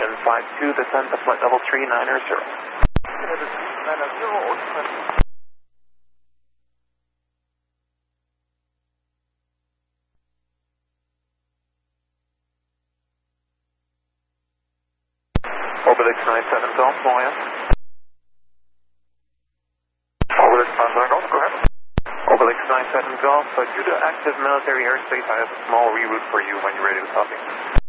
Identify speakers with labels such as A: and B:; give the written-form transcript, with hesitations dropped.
A: Ocean 52, descend to flight level 390. Orbit X97 Golf, Moya. Orbit X97 Golf, go ahead. Orbit X97 Golf, due to active military airspace, I have a small reroute for you when you're ready to copy.